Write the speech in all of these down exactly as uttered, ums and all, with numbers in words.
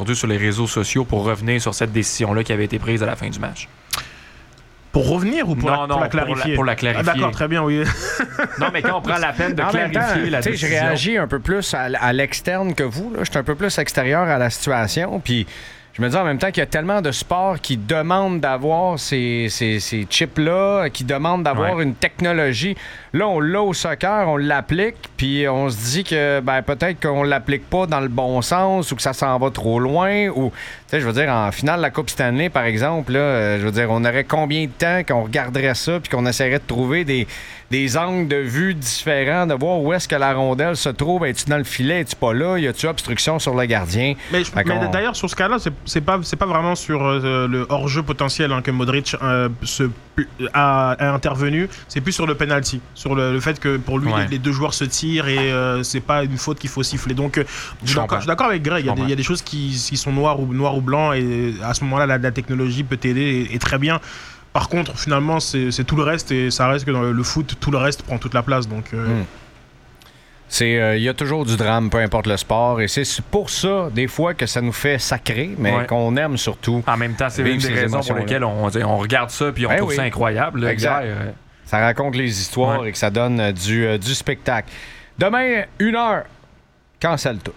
aujourd'hui sur les réseaux sociaux pour revenir sur cette décision-là qui avait été prise à la fin du match. Pour revenir ou pour, non, la, non, pour la clarifier? Pour la, pour la clarifier. Ah, d'accord, très bien, oui. Non, mais quand on prend la peine de en clarifier temps, la décision... Je réagis un peu plus à, à l'externe que vous. Là. Je suis un peu plus extérieur à la situation. Puis je me dis en même temps qu'il y a tellement de sports qui demandent d'avoir ces, ces, ces chips-là, qui demandent d'avoir ouais. une technologie. Là, on l'a au soccer, on l'applique, puis on se dit que ben, peut-être qu'on l'applique pas dans le bon sens ou que ça s'en va trop loin. Ou, tu sais, je veux dire, en finale de la Coupe Stanley, par exemple, là, je veux dire, on aurait combien de temps qu'on regarderait ça puis qu'on essaierait de trouver des, des angles de vue différents, de voir où est-ce que la rondelle se trouve. Es-tu dans le filet? Es-tu pas là? Y a-tu obstruction sur le gardien? Mais, je, mais d'ailleurs, sur ce cas-là, c'est, c'est, pas, c'est pas vraiment sur euh, le hors-jeu potentiel hein, que Modric euh, se, a, a intervenu. C'est plus sur le penalty. Sur le, le fait que pour lui, ouais. les, les deux joueurs se tirent et euh, c'est pas une faute qu'il faut siffler. Donc, euh, je, suis d'accord, je suis d'accord avec Greg. Il y, y a des choses qui, qui sont noires ou, noires ou blancs et à ce moment-là, la, la technologie peut t'aider et, et très bien. Par contre, finalement, c'est, c'est tout le reste et ça reste que dans le, le foot, tout le reste prend toute la place. Donc, euh... mmh. C'est, il euh, y a toujours du drame, peu importe le sport. Et c'est pour ça, des fois, que ça nous fait sacrer, mais ouais. qu'on aime surtout. En même temps, c'est une des raisons pour lesquelles on, on regarde ça puis on ben trouve oui. ça incroyable. Exact. Guerre, euh... Ça raconte les histoires ouais. et que ça donne euh, du, euh, du spectacle. Demain, une heure, cancelle tout.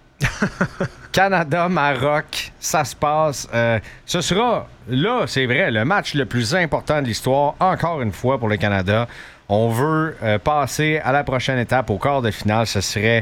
Canada, Maroc, ça se passe. Euh, ce sera, là, c'est vrai, le match le plus important de l'histoire, encore une fois pour le Canada. On veut euh, passer à la prochaine étape, au quart de finale. Ce serait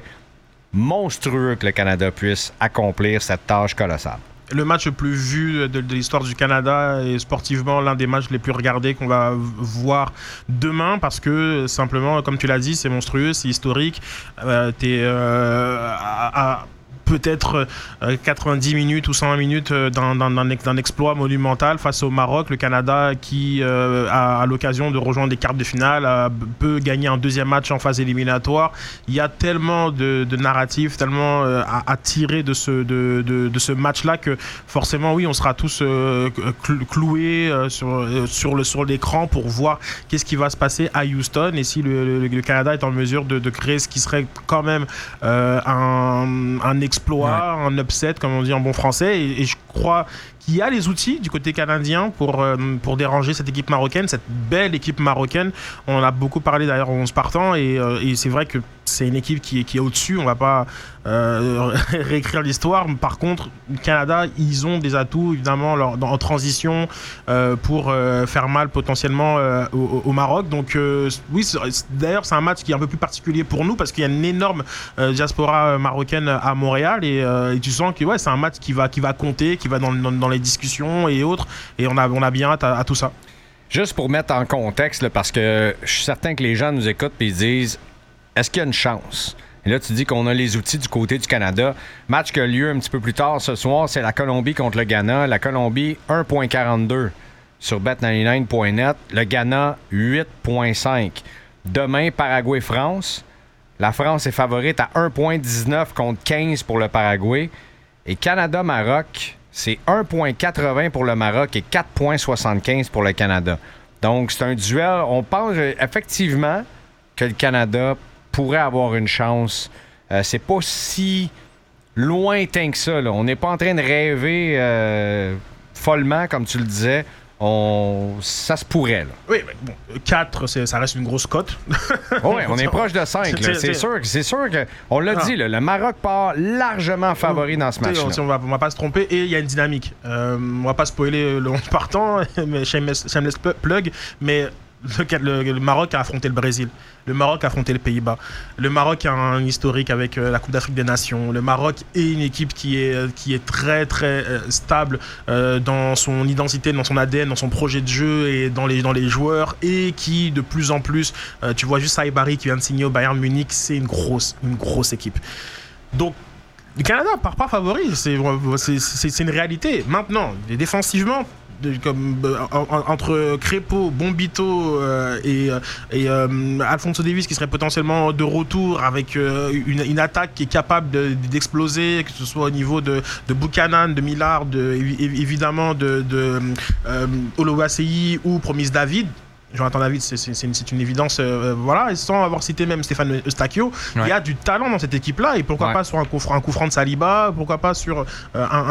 monstrueux que le Canada puisse accomplir cette tâche colossale. Le match le plus vu de, de l'histoire du Canada et sportivement l'un des matchs les plus regardés qu'on va voir demain parce que simplement, comme tu l'as dit, c'est monstrueux, c'est historique. Euh, t'es euh, à, à peut-être euh, quatre-vingt-dix minutes ou cent minutes d'un, d'un, d'un exploit monumental face au Maroc. Le Canada qui euh, a, a l'occasion de rejoindre les quarts de finale, a, peut gagner un deuxième match en phase éliminatoire. Il y a tellement de, de narratifs, tellement euh, à, à tirer de ce, de, de, de ce match-là que forcément, oui, on sera tous euh, cloués euh, sur, euh, sur, le, sur l'écran pour voir qu'est-ce qui va se passer à Houston et si le, le, le Canada est en mesure de, de créer ce qui serait quand même euh, un, un exploit, ouais. un upset, comme on dit en bon français. Et, et je crois qu'il y a les outils du côté canadien pour, euh, pour déranger cette équipe marocaine, cette belle équipe marocaine. On en a beaucoup parlé d'ailleurs en onze partants et, euh, et c'est vrai que c'est une équipe qui est, qui est au-dessus. On va pas euh, réécrire l'histoire. Par contre, le Canada, ils ont des atouts, évidemment, leur, dans, en transition euh, pour euh, faire mal potentiellement euh, au, au Maroc. Donc, euh, oui, c'est, d'ailleurs, c'est un match qui est un peu plus particulier pour nous parce qu'il y a une énorme euh, diaspora marocaine à Montréal et, euh, et tu sens que ouais, c'est un match qui va, qui va compter, qui va dans, dans, dans les discussions et autres. Et on a, on a bien hâte à, à tout ça. Juste pour mettre en contexte, là, parce que je suis certain que les gens nous écoutent et ils disent est-ce qu'il y a une chance? Et là, tu dis qu'on a les outils du côté du Canada. Match qui a lieu un petit peu plus tard ce soir, c'est la Colombie contre le Ghana. La Colombie, un virgule quarante-deux sur bet quatre-vingt-dix-neuf point net. Le Ghana, huit virgule cinq. Demain, Paraguay-France. La France est favorite à un virgule dix-neuf contre quinze pour le Paraguay. Et Canada-Maroc, c'est un virgule quatre-vingts pour le Maroc et quatre virgule soixante-quinze pour le Canada. Donc, c'est un duel. On pense effectivement que le Canada pourrait avoir une chance. Euh, c'est pas si lointain que ça, là. On n'est pas en train de rêver euh, follement, comme tu le disais. On... Ça se pourrait, là. Oui, mais bon, quatre, c'est, ça reste une grosse cote. Oh oui, on est proche de cinq. Là. C'est, c'est, sûr, c'est sûr que, on l'a ah. dit, là, le Maroc part largement favori dans ce match-là. On va, on va pas se tromper. Et il y a une dynamique. Euh, on va pas spoiler le onze partant, mais shameless, shameless plug, mais le, le, le Maroc a affronté le Brésil. Le Maroc a affronté les Pays-Bas. Le Maroc a un historique avec euh, la Coupe d'Afrique des Nations. Le Maroc est une équipe qui est, qui est très, très euh, stable euh, dans son identité, dans son A D N, dans son projet de jeu et dans les, dans les joueurs. Et qui, de plus en plus, euh, tu vois juste Saïbari qui vient de signer au Bayern Munich, c'est une grosse, une grosse équipe. Donc, le Canada part pas favori. C'est, c'est, c'est, c'est une réalité. Maintenant, défensivement, De, comme, euh, entre Crépeau, Bombito euh, et, et euh, Alphonso Davies qui serait potentiellement de retour avec euh, une, une attaque qui est capable de, d'exploser, que ce soit au niveau de, de Buchanan, de Millard, de, évidemment de, de euh, Oluwaseyi ou Promise David. Jonathan David, c'est, c'est, c'est, une, c'est une évidence, euh, voilà, et sans avoir cité même Stéphane Eustachio, ouais. Il y a du talent dans cette équipe-là, et pourquoi ouais. pas sur un coup, un coup franc de Saliba, pourquoi pas sur euh, un,